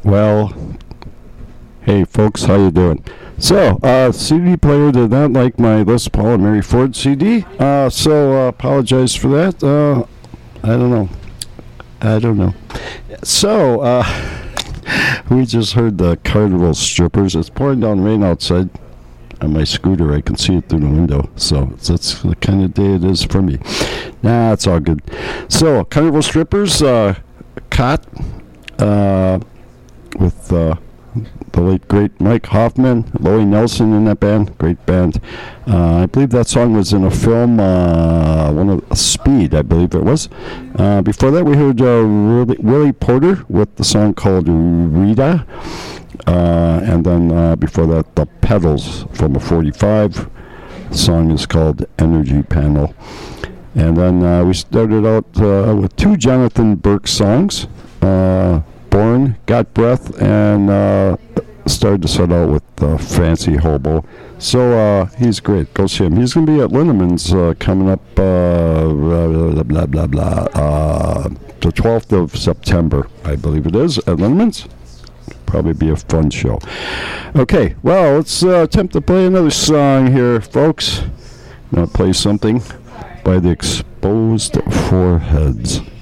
Well, hey folks, how you doing? So, CD player did not like my Les Paul and Mary Ford CD, so apologize for that. I don't know. So, we just heard the Carnival Strippers. It's pouring down rain outside. On my scooter, I can see it through the window, so that's the kind of day it is for me. Nah, it's all good. So, Carnival Strippers, Cot, with the late great Mike Hoffman, Loie Nelson in that band, great band. I believe that song was in a film, Speed, I believe it was. Before that, we heard Willie Porter with the song called Rita. And then before that, The Pedals from a 45. The song is called Energy Panel. And then we started out with two Jonathan Burke songs, Born, Got Breath, and started to start out with Fancy Hobo. So he's great. Go see him. He's going to be at Linneman's coming up, the 12th of September, I believe it is, at Linneman's. Probably be a fun show. Okay, well, let's attempt to play another song here, folks. I'm going to play something by the Exposed Foreheads.